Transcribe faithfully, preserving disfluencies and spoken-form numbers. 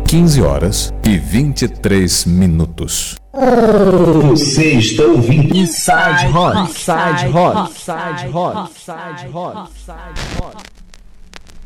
quinze horas e vinte e três minutos. Você está ouvindo Inside Hot, Inside Hot, Inside Hot, Inside Hot, Inside Hot.